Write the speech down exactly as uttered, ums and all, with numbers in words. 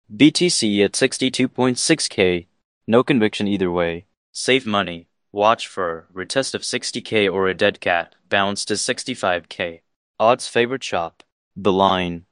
B T C at sixty-two point six K. No conviction either way. Save money. Watch for retest of sixty K or a dead cat. Bounce to sixty-five K. Odds favorite shop. The Line.